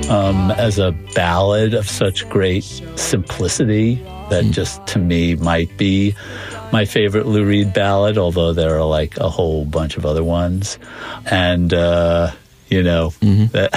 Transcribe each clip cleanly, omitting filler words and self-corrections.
as a ballad of such great simplicity that just, to me, might be my favorite Lou Reed ballad, although there are like a whole bunch of other ones. And, that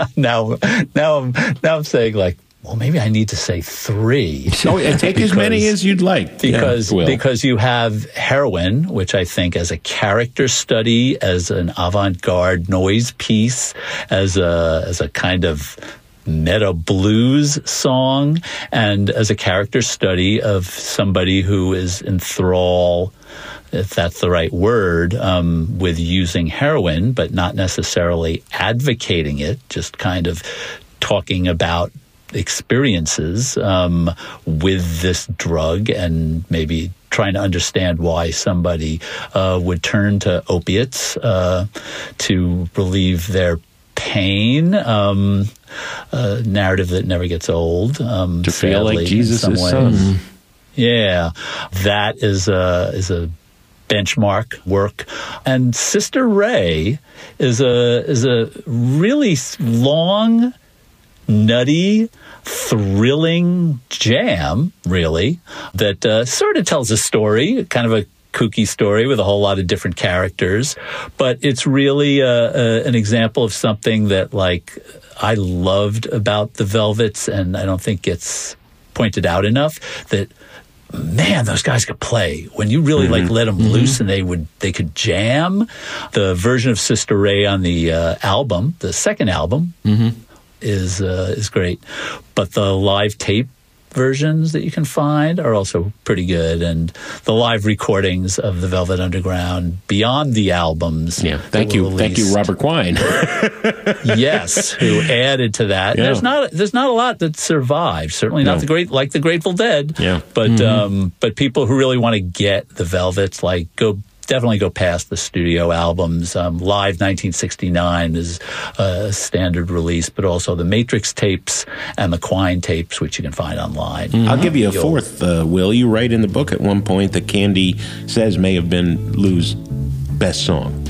now I'm saying, like, well, maybe I need to say 3. So take as many as you'd like. Because you have Heroine, which I think as a character study, as an avant-garde noise piece, as a kind of meta blues song, and as a character study of somebody who is in thrall, if that's the right word, with using heroin, but not necessarily advocating it, just kind of talking about experiences with this drug and maybe trying to understand why somebody would turn to opiates to relieve their pain. A narrative that never gets old. To feel like Jesus' son. Yeah, that is a benchmark work. And Sister Ray is a really long, nutty, thrilling jam, really, that sort of tells a story, kind of a kooky story with a whole lot of different characters. But it's really an example of something that, like, I loved about the Velvets, and I don't think gets pointed out enough, that, man, those guys could play. When you really let them loose, and they could jam. The version of Sister Ray on the album, the second album, is great. But the live tape versions that you can find are also pretty good, and the live recordings of the Velvet Underground beyond the albums. Yeah, thank you, Robert Quine. Yes, who added to that. Yeah. There's not a lot that survived. Certainly not the Grateful Dead. Yeah, but people who really want to get the Velvets, like, definitely go past the studio albums. Live 1969 is a standard release, but also the Matrix tapes and the Quine tapes, which you can find online. I'll give you a fourth, Will. You write in the book at one point that Candy says may have been Lou's best song.